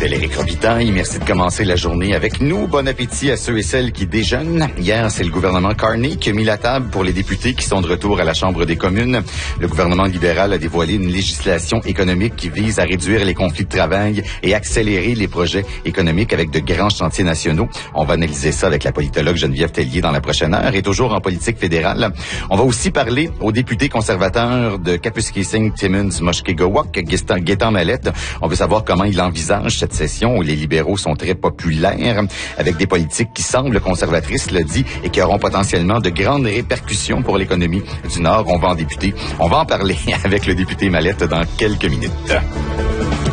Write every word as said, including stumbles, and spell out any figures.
fidèle Éric Robitaille. Merci de commencer la journée avec nous. Bon appétit à ceux et celles qui déjeunent. Hier, c'est le gouvernement Carney qui a mis la table pour les députés qui sont de retour à la Chambre des communes. Le gouvernement libéral a dévoilé une législation économique qui vise à réduire les conflits de travail et accélérer les projets économiques avec de grands chantiers nationaux. On va analyser ça avec la politologue Geneviève Tellier dans la prochaine heure et toujours en politique fédérale. On va aussi parler aux députés conservateurs de Kapuskasing, Timmins, Mushkegowuk, Gaétan Mallette. On veut savoir comment il envisage cette session où les libéraux sont très populaires, avec des politiques qui semblent conservatrices, le dit, et qui auront potentiellement de grandes répercussions pour l'économie du Nord. On va en députer. On va en parler avec le député Mallette dans quelques minutes.